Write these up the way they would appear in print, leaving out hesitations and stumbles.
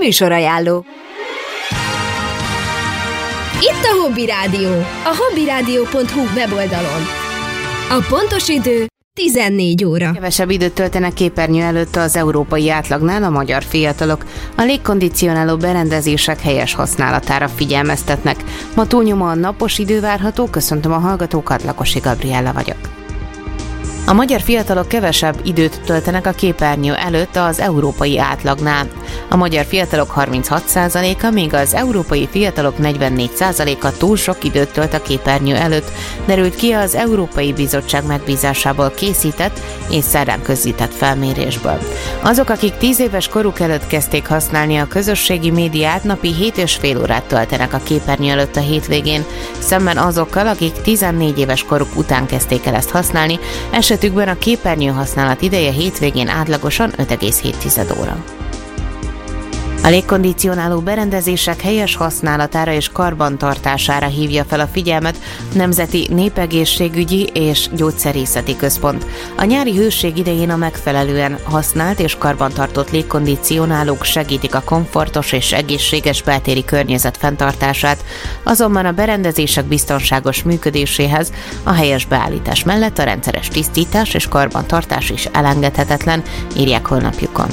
Műsorajánló. Itt a Hobby Rádió, a hobbyradio.hu weboldalon. A pontos idő 14 óra. Kevesebb időt töltenek képernyő előtt az európai átlagnál a magyar fiatalok. A légkondicionáló berendezések helyes használatára figyelmeztetnek. Ma túlnyomóan napos idő várható, köszöntöm a hallgatókat, Lakosi Gabriella vagyok. A magyar fiatalok kevesebb időt töltenek a képernyő előtt az európai átlagnál. A magyar fiatalok 36%-a, míg az európai fiatalok 44%-a túl sok időt tölt a képernyő előtt, derült ki az Európai Bizottság megbízásából készített és szerdán közzétett felmérésből. Azok, akik 10 éves koruk előtt kezdték használni a közösségi médiát, napi 7,5 órát töltenek a képernyő előtt a hétvégén, szemben azokkal, akik 14 éves koruk után kezdték el ezt használni, esetükben a képernyő használat ideje hétvégén átlagosan 5,7 óra. A légkondicionáló berendezések helyes használatára és karbantartására hívja fel a figyelmet a Nemzeti Népegészségügyi és Gyógyszerészeti Központ. A nyári hőség idején a megfelelően használt és karbantartott légkondicionálók segítik a komfortos és egészséges beltéri környezet fenntartását, azonban a berendezések biztonságos működéséhez a helyes beállítás mellett a rendszeres tisztítás és karbantartás is elengedhetetlen, írják honlapjukon.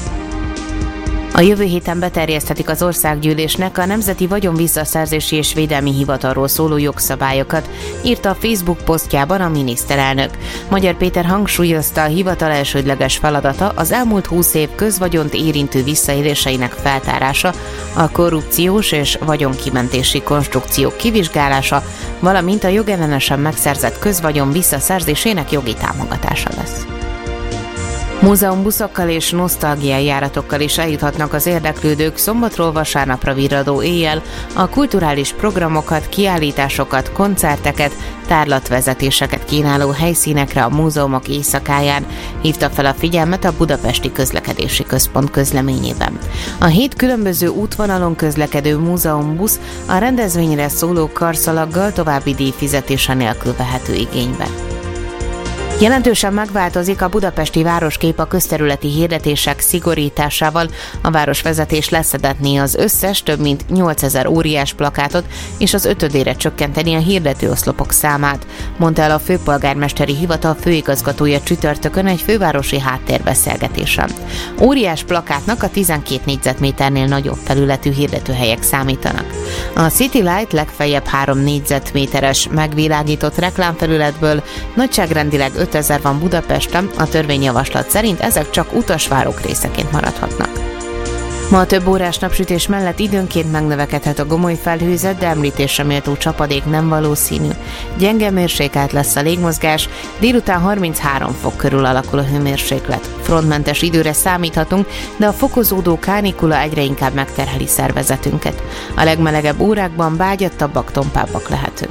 A jövő héten beterjeszthetik az Országgyűlésnek a Nemzeti Vagyonvisszaszerzési és Védelmi Hivatalról szóló jogszabályokat, írta a Facebook posztjában a miniszterelnök. Magyar Péter hangsúlyozta, a hivatal elsődleges feladata az elmúlt 20 év közvagyont érintő visszaéléseinek feltárása, a korrupciós és vagyonkimentési konstrukciók kivizsgálása, valamint a jogellenesen megszerzett közvagyon visszaszerzésének jogi támogatása lesz. Múzeumbuszokkal és nosztalgiajáratokkal is eljuthatnak az érdeklődők szombatról vasárnapra virradó éjjel a kulturális programokat, kiállításokat, koncerteket, tárlatvezetéseket kínáló helyszínekre a múzeumok éjszakáján, hívta fel a figyelmet a Budapesti Közlekedési Központ közleményében. A 7 különböző útvonalon közlekedő múzeumbusz a rendezvényre szóló karszalaggal további díjfizetése nélkül vehető igénybe. Jelentősen megváltozik a budapesti városkép a közterületi hirdetések szigorításával. A városvezetés leszedetné az összes több mint 8000 óriás plakátot, és az 5-ére csökkenteni a hirdetőoszlopok számát, mondta el a főpolgármesteri hivatal főigazgatója csütörtökön egy fővárosi háttérbeszélgetésen. Óriás plakátnak a 12 négyzetméternél nagyobb felületű hirdetőhelyek számítanak. A City Light legfeljebb 3 négyzetméteres megvilágított reklámfelületből nagyságrendileg 5000 van Budapesten, a törvényjavaslat szerint ezek csak utasvárok részeként maradhatnak. Ma a több órás napsütés mellett időnként megnövekedhet a gomoly felhőzet, de említésre méltó csapadék nem valószínű. Gyenge mérsékelt lesz a légmozgás, délután 33 fok körül alakul a hőmérséklet. Frontmentes időre számíthatunk, de a fokozódó kánikula egyre inkább megterheli szervezetünket. A legmelegebb órákban bágyattabbak, tompábbak lehetünk.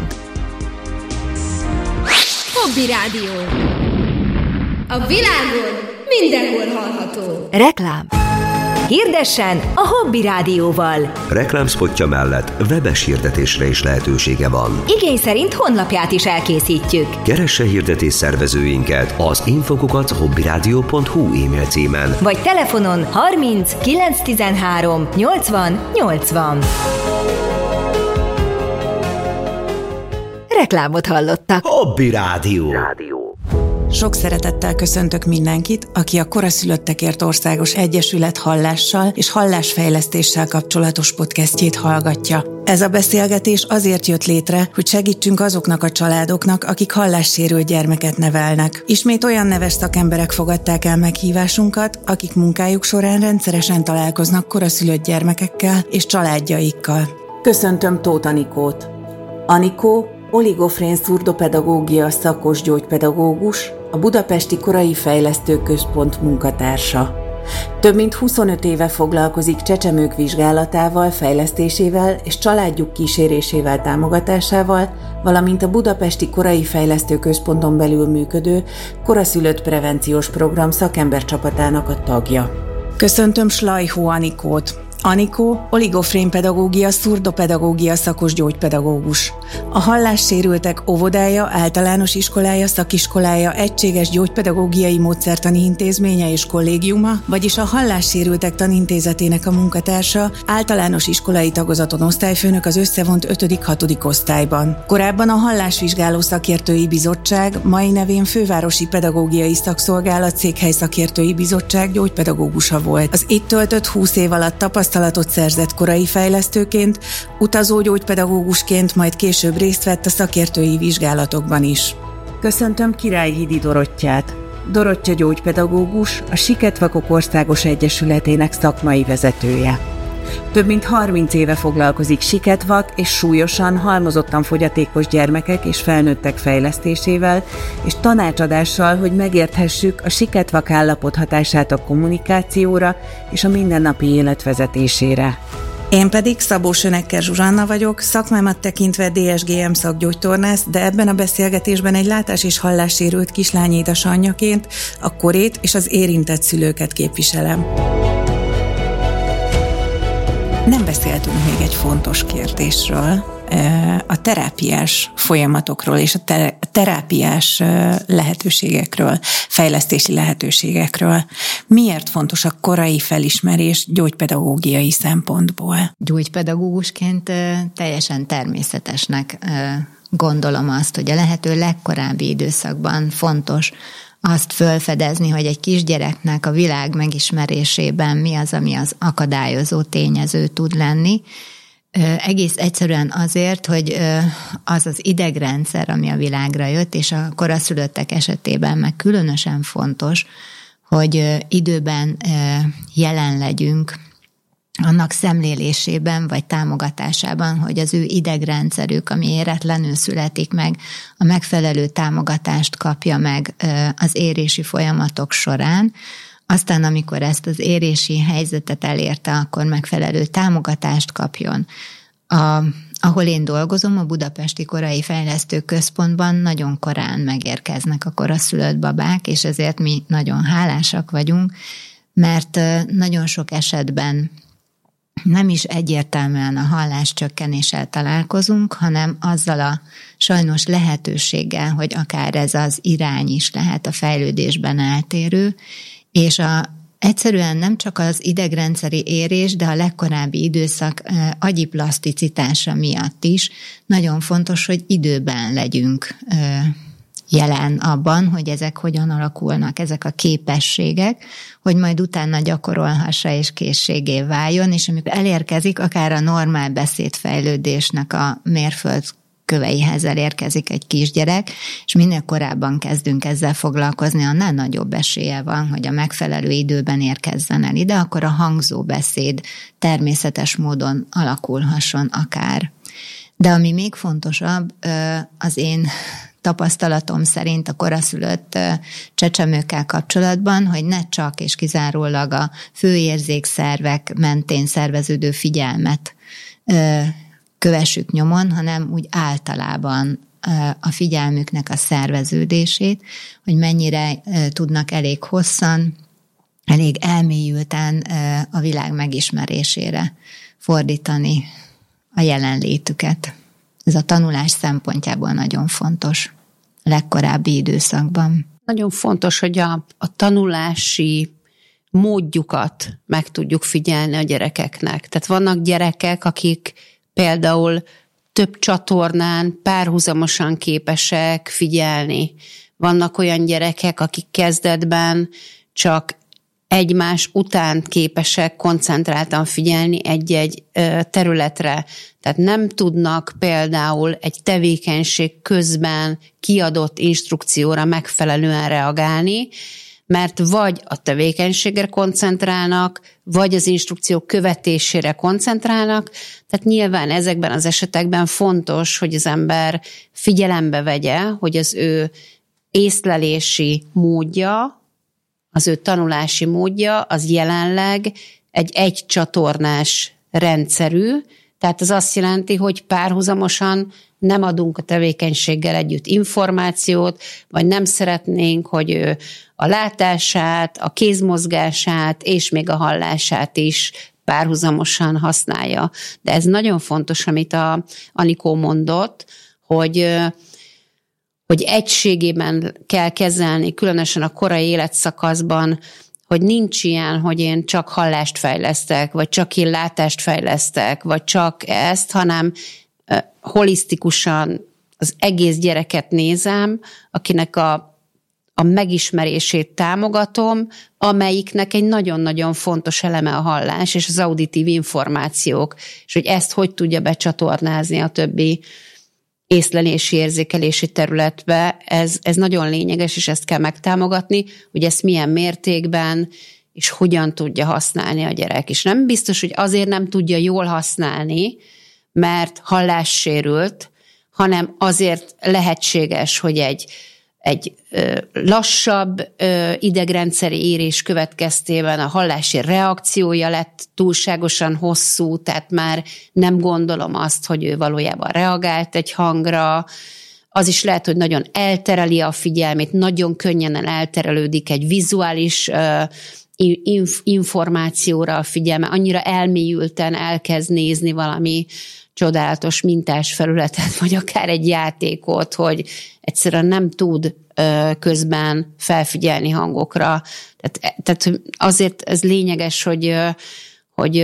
Hobby Rádió. A világon mindenhol hallható. Reklám. Hirdessen a Hobby Rádióval. Reklámspotja mellett webes hirdetésre is lehetősége van. Igény szerint honlapját is elkészítjük. Keresse hirdetés szervezőinket az info@hobbyradio.hu e-mail címen. Vagy telefonon 30 913 80 80. Reklámot hallottak. Hobby Rádió. Sok szeretettel köszöntök mindenkit, aki a Koraszülöttekért Országos Egyesület hallással és hallásfejlesztéssel kapcsolatos podcastjét hallgatja. Ez a beszélgetés azért jött létre, hogy segítsünk azoknak a családoknak, akik hallássérült gyermeket nevelnek. Ismét olyan neves szakemberek fogadták el meghívásunkat, akik munkájuk során rendszeresen találkoznak koraszülött gyermekekkel és családjaikkal. Köszöntöm Tóth Anikót. Anikó oligofrén szurdopedagógia szakos gyógypedagógus, a Budapesti Korai Fejlesztő Központ munkatársa. Több mint 25 éve foglalkozik csecsemők vizsgálatával, fejlesztésével és családjuk kísérésével, támogatásával, valamint a Budapesti Korai Fejlesztő Központon belül működő koraszülött prevenciós program szakembercsapatának a tagja. Köszöntöm Slajhó Anikót. Anikó oligofrénpedagógia, szurdopedagógia szakos gyógypedagógus. A hallássérültek óvodája, általános iskolája, szakiskolája, egységes gyógypedagógiai módszertani intézménye és kollégiuma, vagyis a hallássérültek tanintézetének a munkatársa, általános iskolai tagozaton osztályfőnök az összevont 5.-6. osztályban. Korábban a Hallásvizsgáló Szakértői Bizottság, mai nevén Fővárosi Pedagógiai Szakszolgálat Székhely Szakértői Bizottság gyógypedagógusa volt. Az itt töltött 20 év alatt tapasztalatot szerzett korai fejlesztőként, utazó gyógypedagógusként, majd később részt vett a szakértői vizsgálatokban is. Köszöntöm Királyhídi Dorottyát. Dorottya gyógypedagógus, a Siketvakok Országos Egyesületének szakmai vezetője. Több mint 30 éve foglalkozik siketvak és súlyosan, halmozottan fogyatékos gyermekek és felnőttek fejlesztésével és tanácsadással, hogy megérthessük a siketvak állapot hatását a kommunikációra és a mindennapi élet vezetésére. Én pedig Szabó Sönekker Zsuzsanna vagyok, szakmámat tekintve DSGM szakgyógytornász, de ebben a beszélgetésben egy látás- és hallássérült kislány édesanyjaként a korét és az érintett szülőket képviselem. Nem beszéltünk még egy fontos kérdésről, a terápiás folyamatokról és a terápiás lehetőségekről, fejlesztési lehetőségekről. Miért fontos a korai felismerés gyógypedagógiai szempontból? Gyógypedagógusként teljesen természetesnek gondolom azt, hogy a lehető legkorábbi időszakban fontos azt felfedezni, hogy egy kisgyereknek a világ megismerésében mi az, ami az akadályozó tényező tud lenni. Egész egyszerűen azért, hogy az az idegrendszer, ami a világra jött, és a koraszülöttek esetében meg különösen fontos, hogy időben jelen legyünk annak szemlélésében vagy támogatásában, hogy az ő idegrendszerük, ami éretlenül születik meg, a megfelelő támogatást kapja meg az érési folyamatok során. Aztán, amikor ezt az érési helyzetet elérte, akkor megfelelő támogatást kapjon. Ahol én dolgozom, a Budapesti Korai Fejlesztő Központban nagyon korán megérkeznek a koraszülött babák, és ezért mi nagyon hálásak vagyunk, mert nagyon sok esetben nem is egyértelműen a halláscsökkenéssel találkozunk, hanem azzal a sajnos lehetőséggel, hogy akár ez az irány is lehet a fejlődésben eltérő, és egyszerűen nem csak az idegrendszeri érés, de a legkorábbi időszak agyi plaszticitása miatt is nagyon fontos, hogy időben legyünk jelen abban, hogy ezek hogyan alakulnak, ezek a képességek, hogy majd utána gyakorolhassa és készségé váljon, és amikor elérkezik, akár a normál beszédfejlődésnek a mérföldköveihez elérkezik egy kisgyerek, és minél korábban kezdünk ezzel foglalkozni, annál nagyobb esélye van, hogy a megfelelő időben érkezzen el ide, akkor a hangzó beszéd természetes módon alakulhasson akár. De ami még fontosabb, az én tapasztalatom szerint a koraszülött csecsemőkkel kapcsolatban, hogy ne csak és kizárólag a főérzékszervek mentén szerveződő figyelmet kövessük nyomon, hanem úgy általában a figyelmüknek a szerveződését, hogy mennyire tudnak elég hosszan, elég elmélyülten a világ megismerésére fordítani a jelenlétüket. Ez a tanulás szempontjából nagyon fontos a legkorábbi időszakban. Nagyon fontos, hogy a tanulási módjukat meg tudjuk figyelni a gyerekeknek. Tehát vannak gyerekek, akik például több csatornán párhuzamosan képesek figyelni. Vannak olyan gyerekek, akik kezdetben csak egymás után képesek koncentráltan figyelni egy-egy területre. Tehát nem tudnak például egy tevékenység közben kiadott instrukcióra megfelelően reagálni, mert vagy a tevékenységre koncentrálnak, vagy az instrukció követésére koncentrálnak. Tehát nyilván ezekben az esetekben fontos, hogy az ember figyelembe vegye, hogy az ő észlelési módja, az ő tanulási módja az jelenleg egy egycsatornás rendszerű, tehát ez azt jelenti, hogy párhuzamosan nem adunk a tevékenységgel együtt információt, vagy nem szeretnénk, hogy ő a látását, a kézmozgását és még a hallását is párhuzamosan használja. De ez nagyon fontos, amit a Anikó mondott, hogy egységében kell kezelni, különösen a korai életszakaszban, hogy nincs ilyen, hogy én csak hallást fejlesztek, vagy csak én látást fejlesztek, vagy csak ezt, hanem holisztikusan az egész gyereket nézem, akinek a megismerését támogatom, amelyiknek egy nagyon-nagyon fontos eleme a hallás, és az auditív információk, és hogy ezt hogy tudja becsatornázni a többi észlelési, érzékelési területbe, ez nagyon lényeges, és ezt kell megtámogatni, hogy ezt milyen mértékben, és hogyan tudja használni a gyerek. És nem biztos, hogy azért nem tudja jól használni, mert hallássérült, hanem azért lehetséges, hogy egy lassabb idegrendszeri érés következtében a hallási reakciója lett túlságosan hosszú, tehát már nem gondolom azt, hogy ő valójában reagált egy hangra. Az is lehet, hogy nagyon eltereli a figyelmét, nagyon könnyen elterelődik egy vizuális információra a figyelme, annyira elmélyülten elkezd nézni valami csodálatos mintás felületet, vagy akár egy játékot, hogy egyszerűen nem tud közben felfigyelni hangokra. Tehát azért ez lényeges, hogy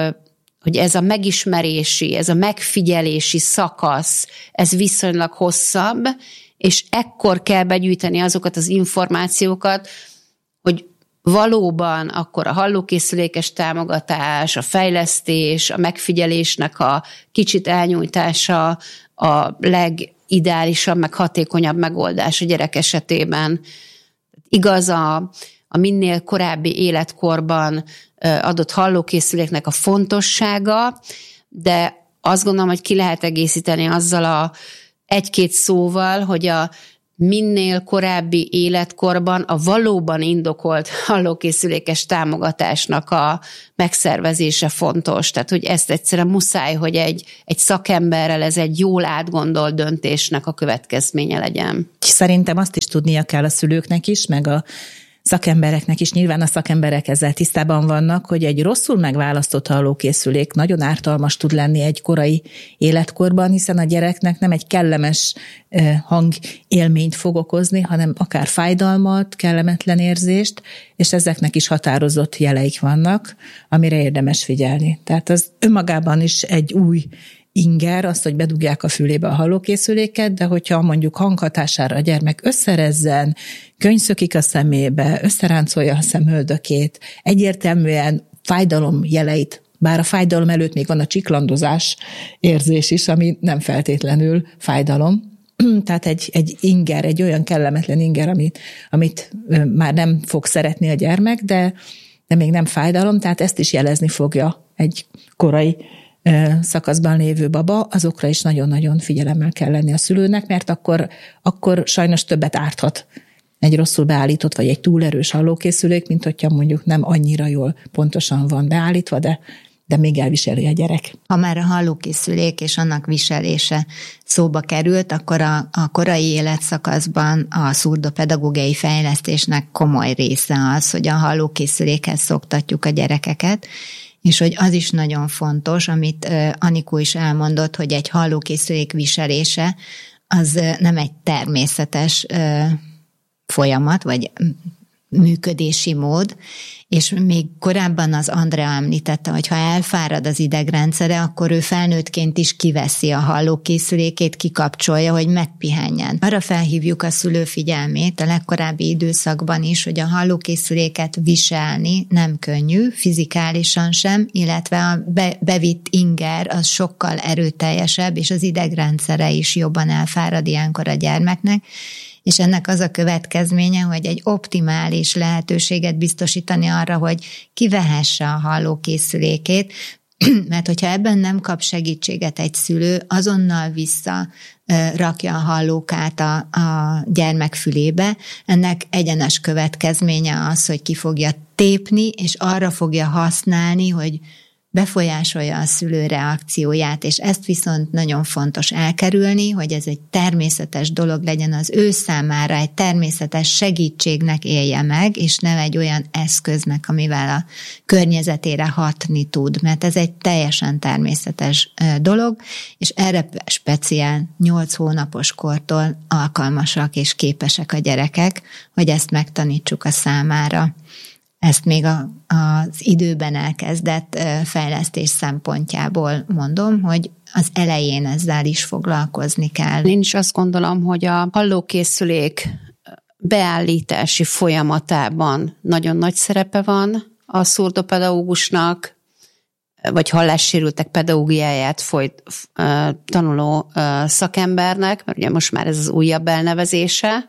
ez a megismerési, ez a megfigyelési szakasz, ez viszonylag hosszabb, és ekkor kell begyűjteni azokat az információkat, hogy valóban akkor a hallókészülékes támogatás, a fejlesztés, a megfigyelésnek a kicsit elnyújtása a legideálisabb, meg hatékonyabb megoldás a gyerek esetében. Igaz, a minél korábbi életkorban adott hallókészüléknek a fontossága, de azt gondolom, hogy ki lehet egészíteni azzal a egy-két szóval, hogy a minél korábbi életkorban a valóban indokolt hallókészülékes támogatásnak a megszervezése fontos. Tehát, hogy ezt egyszerűen muszáj, hogy egy szakemberrel ez egy jól átgondolt döntésnek a következménye legyen. Szerintem azt is tudnia kell a szülőknek is, meg a szakembereknek is, nyilván a szakemberek ezzel tisztában vannak, hogy egy rosszul megválasztott hallókészülék nagyon ártalmas tud lenni egy korai életkorban, hiszen a gyereknek nem egy kellemes hangélményt fog okozni, hanem akár fájdalmat, kellemetlen érzést, és ezeknek is határozott jeleik vannak, amire érdemes figyelni. Tehát az önmagában is egy új inger, azt, hogy bedugják a fülébe a hallókészüléket, de hogyha mondjuk hanghatására a gyermek összerezzen, könyszökik a szemébe, összeráncolja a szemöldökét, egyértelműen fájdalom jeleit, bár a fájdalom előtt még van a csiklandozás érzés is, ami nem feltétlenül fájdalom. Tehát egy inger, egy olyan kellemetlen inger, amit már nem fog szeretni a gyermek, de még nem fájdalom, tehát ezt is jelezni fogja egy korai szakaszban lévő baba, azokra is nagyon-nagyon figyelemmel kell lenni a szülőnek, mert akkor sajnos többet árthat egy rosszul beállított, vagy egy túlerős hallókészülék, mint hogyha mondjuk nem annyira jól pontosan van beállítva, de még elviseli a gyerek. Ha már a hallókészülék és annak viselése szóba került, akkor a korai életszakaszban a szurdopedagógiai fejlesztésnek komoly része az, hogy a hallókészülékhez szoktatjuk a gyerekeket, és hogy az is nagyon fontos, amit Anikó is elmondott, hogy egy hallókészülék viselése az nem egy természetes folyamat, vagy működési mód, és még korábban az Andrea említette, hogy ha elfárad az idegrendszere, akkor ő felnőttként is kiveszi a hallókészülékét, kikapcsolja, hogy megpihenjen. Arra felhívjuk a szülő figyelmét a legkorábbi időszakban is, hogy a hallókészüléket viselni nem könnyű, fizikálisan sem, illetve a bevitt inger az sokkal erőteljesebb, és az idegrendszere is jobban elfárad ilyenkor a gyermeknek, és ennek az a következménye, hogy egy optimális lehetőséget biztosítani arra, hogy kivehesse a hallókészülékét, mert hogyha ebben nem kap segítséget egy szülő, azonnal visszarakja a hallókát a gyermek fülébe, ennek egyenes következménye az, hogy ki fogja tépni, és arra fogja használni, hogy befolyásolja a szülő reakcióját, és ezt viszont nagyon fontos elkerülni, hogy ez egy természetes dolog legyen az ő számára, egy természetes segítségnek élje meg, és nem egy olyan eszköznek, amivel a környezetére hatni tud, mert ez egy teljesen természetes dolog, és erre speciál 8 hónapos kortól alkalmasak és képesek a gyerekek, hogy ezt megtanítsuk a számára. Ezt még az időben elkezdett fejlesztés szempontjából mondom, hogy az elején ezzel is foglalkozni kell. Én is azt gondolom, hogy a hallókészülék beállítási folyamatában nagyon nagy szerepe van a szurdopedagógusnak, vagy hallássérültek pedagógiáját tanuló szakembernek, mert ugye most már ez az újabb elnevezése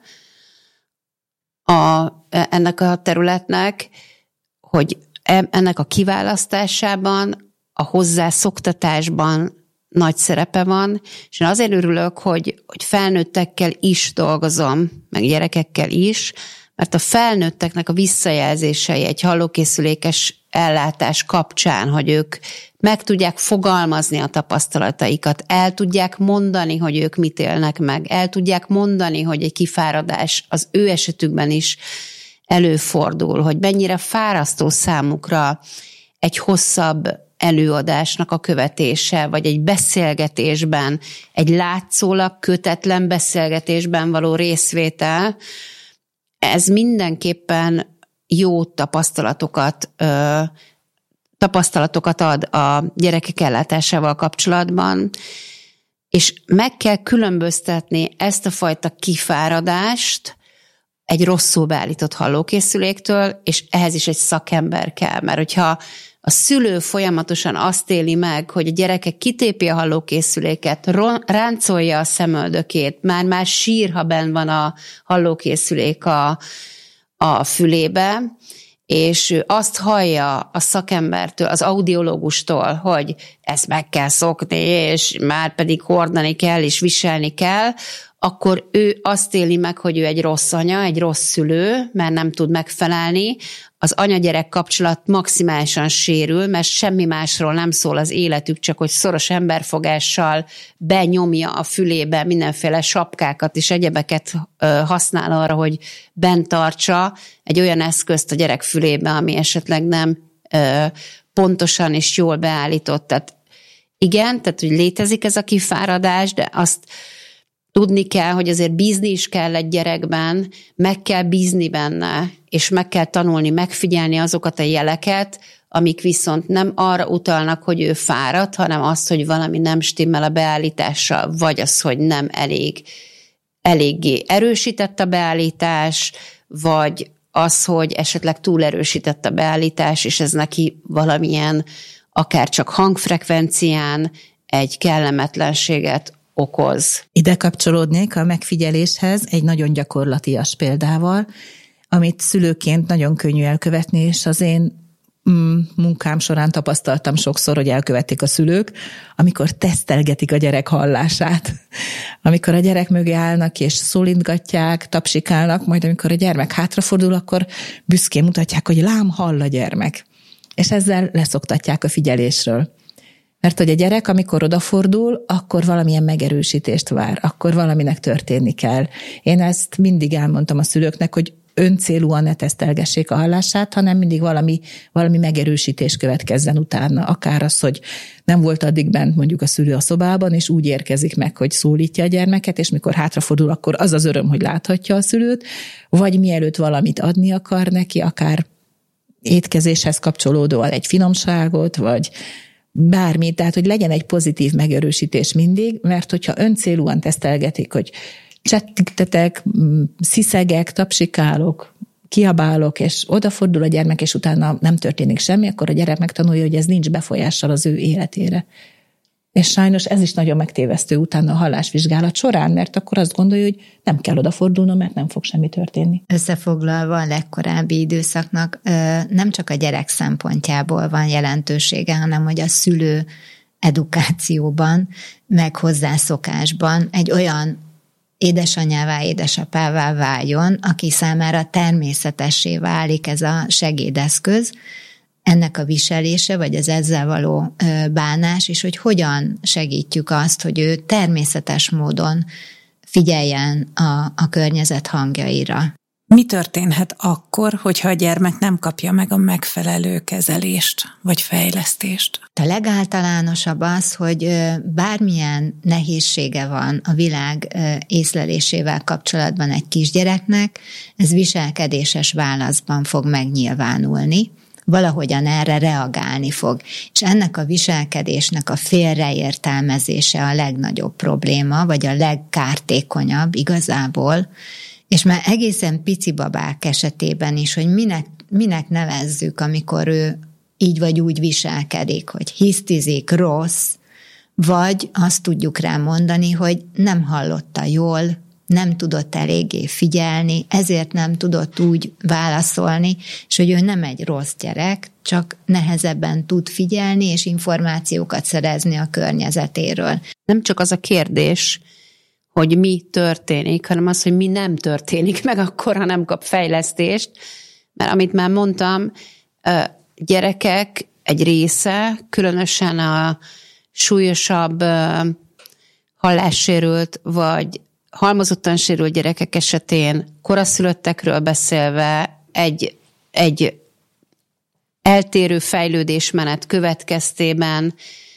ennek a területnek, hogy ennek a kiválasztásában, a hozzászoktatásban nagy szerepe van, és én azért örülök, hogy felnőttekkel is dolgozom, meg gyerekekkel is, mert a felnőtteknek a visszajelzései egy hallókészülékes ellátás kapcsán, hogy ők meg tudják fogalmazni a tapasztalataikat, el tudják mondani, hogy ők mit élnek meg, el tudják mondani, hogy egy kifáradás az ő esetükben is előfordul, hogy mennyire fárasztó számukra egy hosszabb előadásnak a követése, vagy egy beszélgetésben, egy látszólag kötetlen beszélgetésben való részvétel, ez mindenképpen jó tapasztalatokat ad a gyerekek ellátásával kapcsolatban, és meg kell különböztetni ezt a fajta kifáradást egy rosszul beállított hallókészüléktől, és ehhez is egy szakember kell, mert hogyha a szülő folyamatosan azt éli meg, hogy a gyereke kitépi a hallókészüléket, ráncolja a szemöldökét, már sír, ha benn van a hallókészülék a fülébe, és ő azt hallja a szakembertől, az audiológustól, hogy ezt meg kell szokni, és már pedig hordani kell, és viselni kell, akkor ő azt éli meg, hogy ő egy rossz anya, egy rossz szülő, mert nem tud megfelelni. Az anya-gyerek kapcsolat maximálisan sérül, mert semmi másról nem szól az életük, csak hogy szoros emberfogással benyomja a fülébe mindenféle sapkákat és egyebeket használ arra, hogy bent tartsa egy olyan eszközt a gyerek fülébe, ami esetleg nem pontosan és jól beállított. Tehát igen, tehát hogy létezik ez a kifáradás, de azt tudni kell, hogy azért bízni is kell egy gyerekben, meg kell bízni benne, és meg kell tanulni, megfigyelni azokat a jeleket, amik viszont nem arra utalnak, hogy ő fáradt, hanem azt, hogy valami nem stimmel a beállítással, vagy az, hogy nem eléggé erősített a beállítás, vagy az, hogy esetleg túl erősített a beállítás, és ez neki valamilyen, akár csak hangfrekvencián egy kellemetlenséget okoz. Ide kapcsolódnék a megfigyeléshez egy nagyon gyakorlatias példával, amit szülőként nagyon könnyű elkövetni, és az én munkám során tapasztaltam sokszor, hogy elkövették a szülők, amikor tesztelgetik a gyerek hallását. Amikor a gyerek mögé állnak és szólintgatják, tapsikálnak, majd amikor a gyermek hátrafordul, akkor büszkén mutatják, hogy lám, hall a gyermek. És ezzel leszoktatják a figyelésről. Mert hogy a gyerek, amikor odafordul, akkor valamilyen megerősítést vár, akkor valaminek történni kell. Én ezt mindig elmondtam a szülőknek, hogy öncélúan ne tesztelgessék a hallását, hanem mindig valami megerősítés következzen utána. Akár az, hogy nem volt addig bent mondjuk a szülő a szobában, és úgy érkezik meg, hogy szólítja a gyermeket, és mikor hátrafordul, akkor az az öröm, hogy láthatja a szülőt, vagy mielőtt valamit adni akar neki, akár étkezéshez kapcsolódóan egy finomságot, vagy bármi, tehát hogy legyen egy pozitív megerősítés mindig, mert hogyha öncélúan tesztelgetik, hogy csettetek, sziszegek, tapsikálok, kiabálok, és odafordul a gyermek, és utána nem történik semmi, akkor a gyerek megtanulja, hogy ez nincs befolyással az ő életére. És sajnos ez is nagyon megtévesztő utána a hallásvizsgálat során, mert akkor azt gondolja, hogy nem kell odafordulnom, mert nem fog semmi történni. Összefoglalva a legkorábbi időszaknak nem csak a gyerek szempontjából van jelentősége, hanem hogy a szülő edukációban, meg hozzászokásban egy olyan édesanyává, édesapává váljon, aki számára természetessé válik ez a segédeszköz, ennek a viselése, vagy az ezzel való bánás, és hogy hogyan segítjük azt, hogy ő természetes módon figyeljen a környezet hangjaira. Mi történhet akkor, hogyha a gyermek nem kapja meg a megfelelő kezelést vagy fejlesztést? A legáltalánosabb az, hogy bármilyen nehézsége van a világ észlelésével kapcsolatban egy kisgyereknek, ez viselkedéses válaszban fog megnyilvánulni, valahogyan erre reagálni fog. És ennek a viselkedésnek a félreértelmezése a legnagyobb probléma, vagy a legkártékonyabb igazából, és már egészen pici babák esetében is, hogy minek nevezzük, amikor ő így vagy úgy viselkedik, hogy hisztizik, rossz, vagy azt tudjuk rá mondani, hogy nem hallotta jól, nem tudott eléggé figyelni, ezért nem tudott úgy válaszolni, és hogy ő nem egy rossz gyerek, csak nehezebben tud figyelni és információkat szerezni a környezetéről. Nem csak az a kérdés, hogy mi történik, hanem az, hogy mi nem történik meg akkor, ha nem kap fejlesztést. Mert amit már mondtam, gyerekek egy része, különösen a súlyosabb hallássérült, vagy halmozottan sérült gyerekek esetén, koraszülöttekről beszélve, egy eltérő fejlődésmenet következtében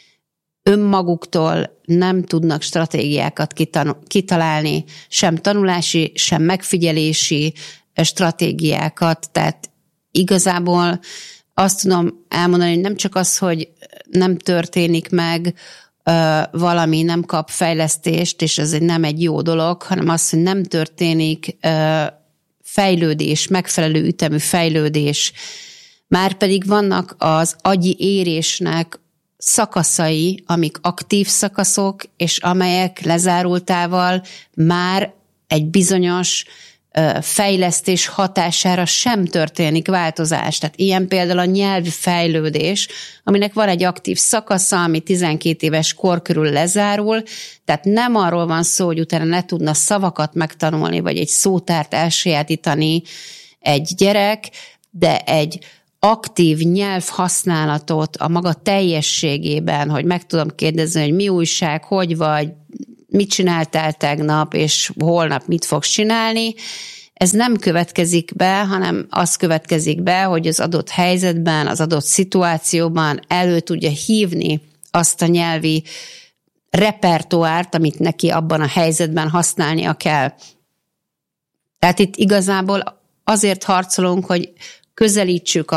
önmaguktól nem tudnak stratégiákat kitalálni, sem tanulási, sem megfigyelési stratégiákat, tehát igazából azt tudom elmondani, hogy nem csak az, hogy nem történik meg valami, nem kap fejlesztést, és ez nem egy jó dolog, hanem az, hogy nem történik fejlődés, megfelelő ütemű fejlődés. Márpedig vannak az agyi érésnek szakaszai, amik aktív szakaszok, és amelyek lezárultával már egy bizonyos fejlesztés hatására sem történik változás. Tehát ilyen például a nyelvi fejlődés, aminek van egy aktív szakasza, ami 12 éves kor körül lezárul, tehát nem arról van szó, hogy utána ne tudna szavakat megtanulni, vagy egy szótárt elsajátítani egy gyerek, de egy aktív nyelvhasználatot a maga teljességében, hogy meg tudom kérdezni, hogy mi újság, hogy vagy, mit csináltál tegnap, és holnap mit fogsz csinálni, ez nem következik be, hanem az következik be, hogy az adott helyzetben, az adott szituációban elő tudja hívni azt a nyelvi repertoárt, amit neki abban a helyzetben használnia kell. Tehát itt igazából azért harcolunk, hogy közelítsük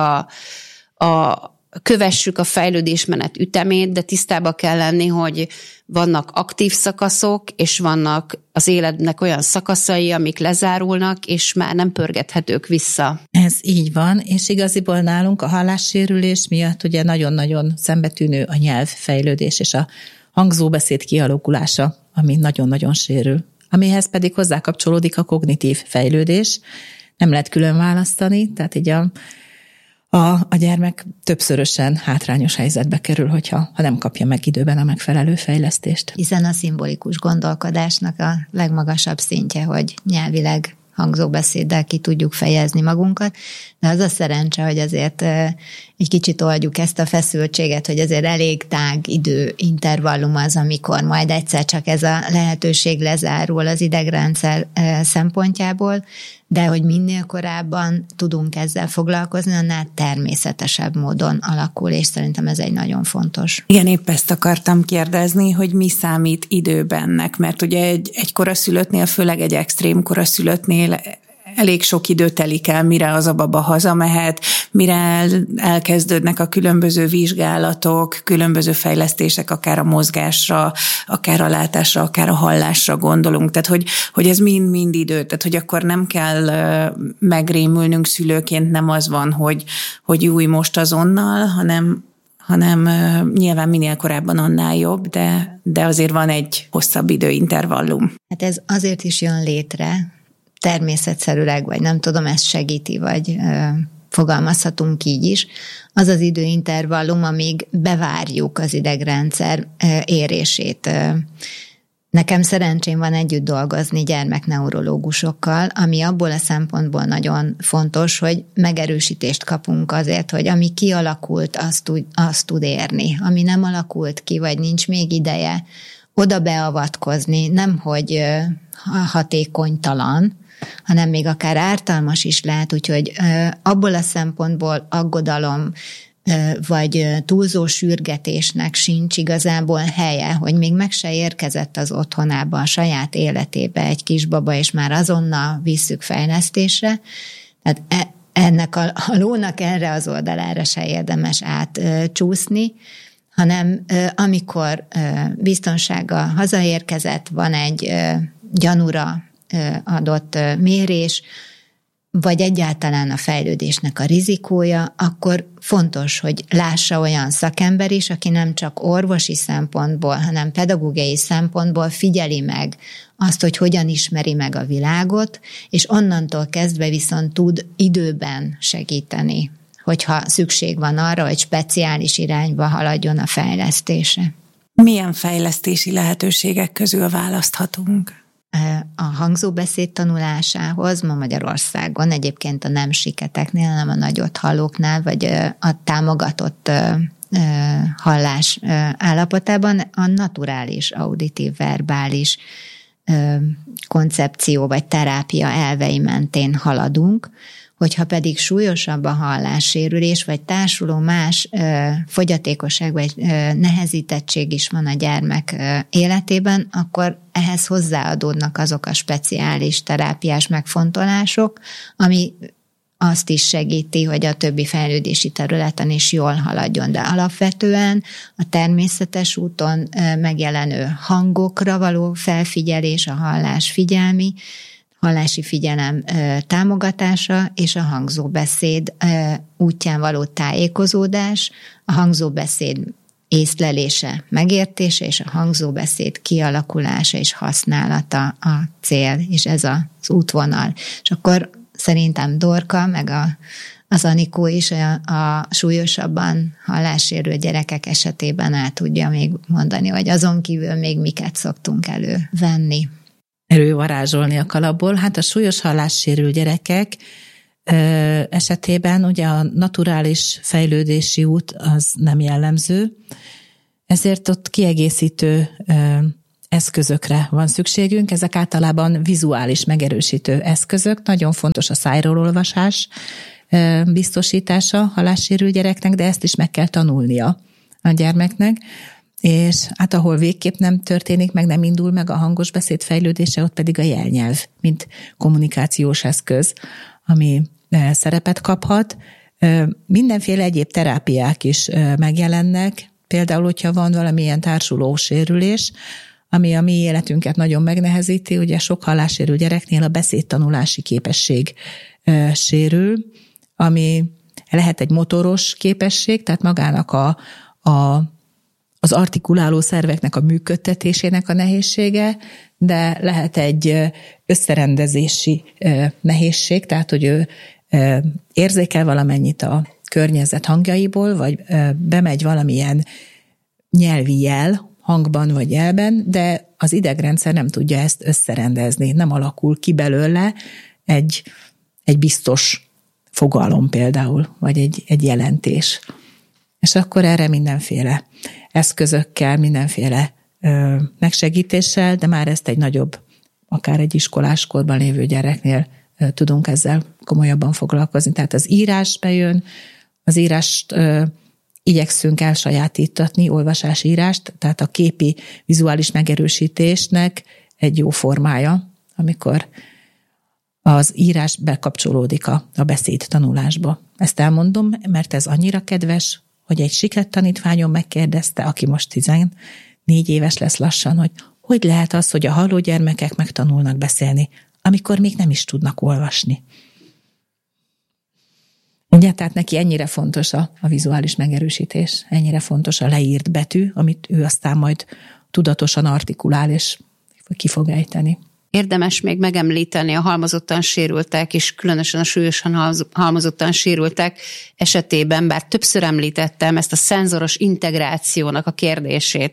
kövessük a fejlődésmenet ütemét, de tisztába kell lenni, hogy vannak aktív szakaszok, és vannak az életnek olyan szakaszai, amik lezárulnak, és már nem pörgethetők vissza. Ez így van, és igaziból nálunk a hallássérülés miatt ugye nagyon-nagyon szembetűnő a nyelvfejlődés és a hangzóbeszéd kialakulása, ami nagyon-nagyon sérül. Amihez pedig hozzákapcsolódik a kognitív fejlődés, nem lehet külön választani, tehát így a gyermek többszörösen hátrányos helyzetbe kerül, ha nem kapja meg időben a megfelelő fejlesztést. Hiszen a szimbolikus gondolkodásnak a legmagasabb szintje, hogy nyelvileg hangzóbeszéddel ki tudjuk fejezni magunkat, de az a szerencse, hogy azért egy kicsit oldjuk ezt a feszültséget, hogy azért elég tág időintervallum az, amikor majd egyszer csak ez a lehetőség lezárul az idegrendszer szempontjából, de hogy minél korábban tudunk ezzel foglalkozni, annál természetesebb módon alakul, és szerintem ez egy nagyon fontos. Igen, épp ezt akartam kérdezni, hogy mi számít időbennek, mert ugye egy koraszülöttnél, főleg egy extrém koraszülöttnél elég sok idő telik el, mire az a baba hazamehet, mire elkezdődnek a különböző vizsgálatok, különböző fejlesztések, akár a mozgásra, akár a látásra, akár a hallásra gondolunk. Tehát, hogy ez mind idő. Tehát, hogy akkor nem kell megrémülnünk szülőként, nem az van, hogy új most azonnal, hanem nyilván minél korábban annál jobb, de azért van egy hosszabb időintervallum. Hát ez azért is jön létre, természetszerűleg, vagy nem tudom, ez segíti, vagy fogalmazhatunk így is, az az időintervallum, amíg bevárjuk az idegrendszer érését. Nekem szerencsém van együtt dolgozni gyermekneurológusokkal, ami abból a szempontból nagyon fontos, hogy megerősítést kapunk azért, hogy ami kialakult, azt tud érni. Ami nem alakult ki, vagy nincs még ideje oda beavatkozni, nemhogy hatékonytalan, hanem még akár ártalmas is lehet, úgyhogy abból a szempontból aggodalom vagy túlzó sürgetésnek sincs igazából helye, hogy még meg se érkezett az otthonába, a saját életébe egy kisbaba, és már azonnal visszük fejlesztésre. Tehát ennek a lónak erre az oldalára se érdemes átcsúszni, hanem amikor biztonsággal hazaérkezett, van egy gyanúra adott mérés, vagy egyáltalán a fejlődésnek a rizikója, akkor fontos, hogy lássa olyan szakember is, aki nem csak orvosi szempontból, hanem pedagógiai szempontból figyeli meg azt, hogy hogyan ismeri meg a világot, és onnantól kezdve viszont tud időben segíteni, hogyha szükség van arra, hogy speciális irányba haladjon a fejlesztése. Milyen fejlesztési lehetőségek közül választhatunk? A hangzóbeszéd tanulásához ma Magyarországon egyébként a nem siketeknél, hanem a nagyothallóknál, vagy a támogatott hallás állapotában a naturális, auditív, verbális koncepció vagy terápia elvei mentén haladunk. Hogyha pedig súlyosabb a hallássérülés, vagy társuló más fogyatékosság, vagy nehezítettség is van a gyermek életében, akkor ehhez hozzáadódnak azok a speciális terápiás megfontolások, ami azt is segíti, hogy a többi fejlődési területen is jól haladjon. De alapvetően a természetes úton megjelenő hangokra való felfigyelés, a hallásfigyelmi, hallási figyelem támogatása és a hangzóbeszéd útján való tájékozódás, a hangzóbeszéd észlelése, megértése és a hangzóbeszéd kialakulása és használata a cél, és ez az útvonal. És akkor szerintem Dorka, meg az Anikó is a súlyosabban hallássérült gyerekek esetében el tudja még mondani, hogy azon kívül még miket szoktunk elővenni. Elővarázsolni a kalapból. Hát a súlyos hallássérült gyerekek esetében ugye a naturális fejlődési út az nem jellemző, ezért ott kiegészítő eszközökre van szükségünk. Ezek általában vizuális megerősítő eszközök. Nagyon fontos a szájról olvasás biztosítása hallássérült gyereknek, de ezt is meg kell tanulnia a gyermeknek. És hát ahol végképp nem történik meg, nem indul meg a hangos beszéd fejlődése, ott pedig a jelnyelv, mint kommunikációs eszköz, ami szerepet kaphat. Mindenféle egyéb terápiák is megjelennek, például, hogyha van valamilyen társuló sérülés, ami a mi életünket nagyon megnehezíti, ugye sok hallássérült gyereknél a beszédtanulási képesség sérül, ami lehet egy motoros képesség, tehát magának az artikuláló szerveknek a működtetésének a nehézsége, de lehet egy összerendezési nehézség, tehát hogy ő érzékel valamennyit a környezet hangjaiból, vagy bemegy valamilyen nyelvi jel, hangban vagy jelben, de az idegrendszer nem tudja ezt összerendezni, nem alakul ki belőle egy biztos fogalom például, vagy egy jelentés. És akkor erre mindenféle eszközökkel, mindenféle megsegítéssel, de már ezt egy nagyobb, akár egy iskoláskorban lévő gyereknél tudunk ezzel komolyabban foglalkozni. Tehát az írás bejön, az írást igyekszünk elsajátítatni, olvasás-írást, tehát a képi vizuális megerősítésnek egy jó formája, amikor az írás bekapcsolódik a beszéd tanulásba. Ezt elmondom, mert ez annyira kedves, hogy egy siket tanítványom megkérdezte, aki most 14 éves lesz lassan, hogy lehet az, hogy a halló gyermekek megtanulnak beszélni, amikor még nem is tudnak olvasni. Ugye, tehát neki ennyire fontos a vizuális megerősítés, ennyire fontos a leírt betű, amit ő aztán majd tudatosan artikulál, és ki fog ejteni. Érdemes még megemlíteni a halmozottan sérültek, és különösen a súlyosan halmozottan sérültek esetében, bár többször említettem ezt a szenzoros integrációnak a kérdését.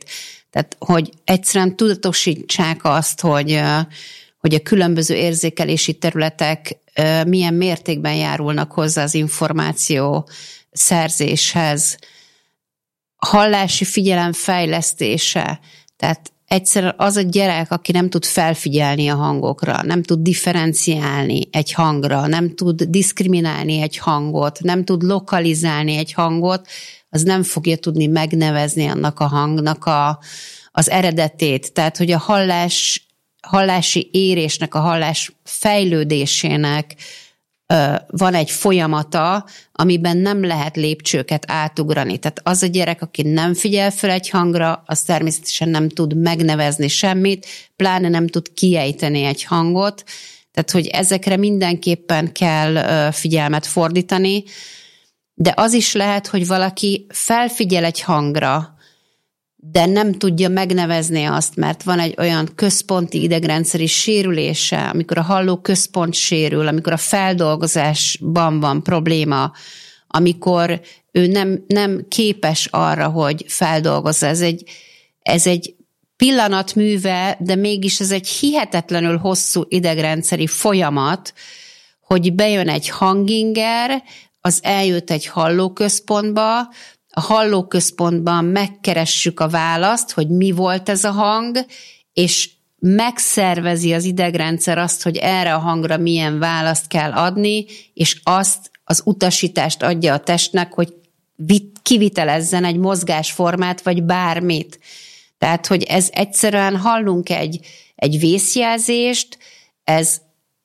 Tehát, hogy egyszerűen tudatosítsák azt, hogy a különböző érzékelési területek milyen mértékben járulnak hozzá az információ szerzéshez. Hallási figyelem fejlesztése, tehát egyszerűen az a gyerek, aki nem tud felfigyelni a hangokra, nem tud differenciálni egy hangra, nem tud diszkriminálni egy hangot, nem tud lokalizálni egy hangot, az nem fogja tudni megnevezni annak a hangnak az eredetét. Tehát, hogy a hallási érésnek, a hallás fejlődésének van egy folyamata, amiben nem lehet lépcsőket átugrani. Tehát az a gyerek, aki nem figyel fel egy hangra, az természetesen nem tud megnevezni semmit, pláne nem tud kiejteni egy hangot. Tehát, hogy ezekre mindenképpen kell figyelmet fordítani, de az is lehet, hogy valaki felfigyel egy hangra, de nem tudja megnevezni azt, mert van egy olyan központi idegrendszeri sérülése, amikor a hallóközpont sérül, amikor a feldolgozásban van probléma, amikor ő nem képes arra, hogy feldolgozza. Ez egy pillanatműve, de mégis ez egy hihetetlenül hosszú idegrendszeri folyamat, hogy bejön egy hanginger, az eljut egy hallóközpontba, a hallóközpontban megkeressük a választ, hogy mi volt ez a hang, és megszervezi az idegrendszer azt, hogy erre a hangra milyen választ kell adni, és azt az utasítást adja a testnek, hogy kivitelezzen egy mozgásformát, vagy bármit. Tehát, hogy ez egyszerűen hallunk egy vészjelzést, ez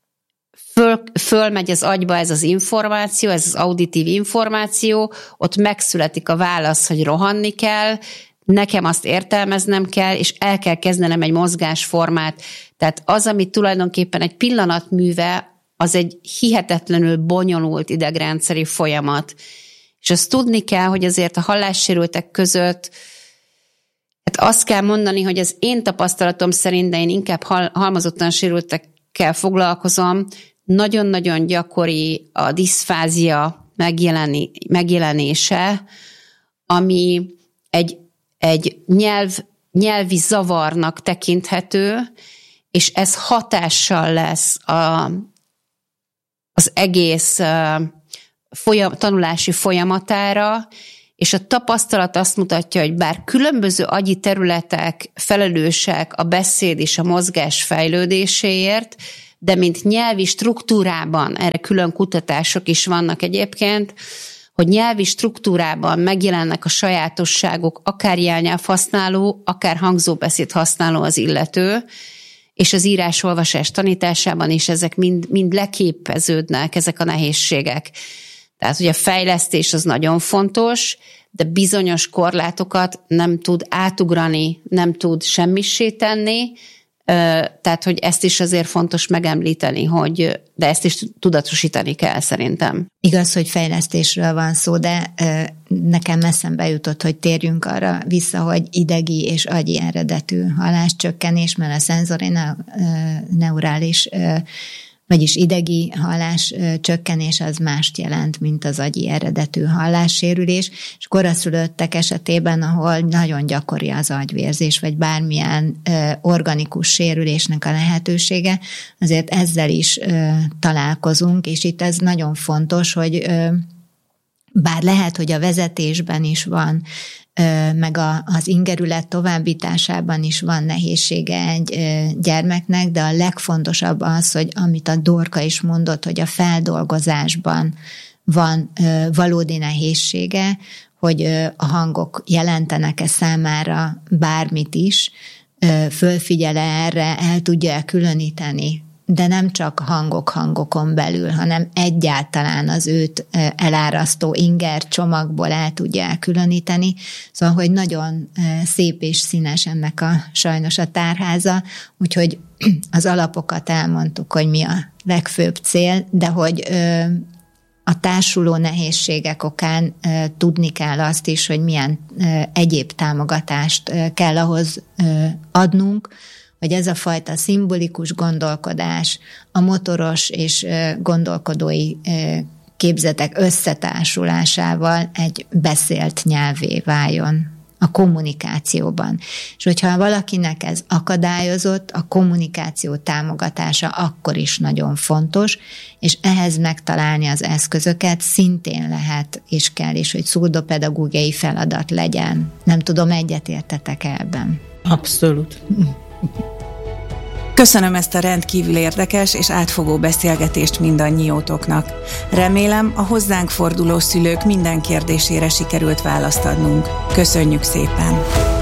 fölmegy az agyba ez az információ, ez az auditív információ, ott megszületik a válasz, hogy rohanni kell, nekem azt értelmeznem kell, és el kell kezdenem egy mozgásformát. Tehát az, ami tulajdonképpen egy pillanatműve, az egy hihetetlenül bonyolult idegrendszeri folyamat. És azt tudni kell, hogy azért a hallássérültek között, hát azt kell mondani, hogy az én tapasztalatom szerint, de én inkább halmozottan sérültekkel foglalkozom, nagyon-nagyon gyakori a diszfázia megjelenése, ami egy nyelvi zavarnak tekinthető, és ez hatással lesz az egész tanulási folyamatára, és a tapasztalat azt mutatja, hogy bár különböző agyi területek felelősek a beszéd és a mozgás fejlődéséért, de mint nyelvi struktúrában, erre külön kutatások is vannak egyébként, hogy nyelvi struktúrában megjelennek a sajátosságok, akár jelnyelv használó, akár hangzóbeszéd használó az illető, és az írás-olvasás tanításában is ezek mind leképeződnek, ezek a nehézségek. Tehát, hogy a fejlesztés az nagyon fontos, de bizonyos korlátokat nem tud átugrani, nem tud semmissé tenni, tehát, hogy ezt is azért fontos megemlíteni, de ezt is tudatosítani kell szerintem. Igaz, hogy fejlesztésről van szó, de nekem eszembe jutott, hogy térjünk arra vissza, hogy idegi és agyi eredetű halláscsökkenés, mert a szenzori neurális, vagyis idegi hallás csökkenés az mást jelent, mint az agyi eredetű hallássérülés, és koraszülöttek esetében, ahol nagyon gyakori az agyvérzés, vagy bármilyen organikus sérülésnek a lehetősége, azért ezzel is találkozunk, és itt ez nagyon fontos, hogy bár lehet, hogy a vezetésben is van, meg az ingerület továbbításában is van nehézsége egy gyermeknek, de a legfontosabb az, hogy amit a Dorka is mondott, hogy a feldolgozásban van valódi nehézsége, hogy a hangok jelentenek-e számára bármit is, fölfigyel erre, el tudja különíteni, de nem csak hangokon belül, hanem egyáltalán az őt elárasztó inger csomagból el tudja elkülöníteni. Szóval, hogy nagyon szép és színes ennek sajnos a tárháza, úgyhogy az alapokat elmondtuk, hogy mi a legfőbb cél, de hogy a társuló nehézségek okán tudni kell azt is, hogy milyen egyéb támogatást kell ahhoz adnunk, hogy ez a fajta szimbolikus gondolkodás, a motoros és gondolkodói képzetek összetársulásával egy beszélt nyelvé váljon a kommunikációban. És hogyha valakinek ez akadályozott, a kommunikáció támogatása akkor is nagyon fontos, és ehhez megtalálni az eszközöket szintén lehet és kell is, hogy szurdopedagógiai feladat legyen. Nem tudom, egyetértetek ebben? Abszolút. Köszönöm ezt a rendkívül érdekes és átfogó beszélgetést mindannyiótoknak. Remélem, a hozzánk forduló szülők minden kérdésére sikerült választ adnunk. Köszönjük szépen!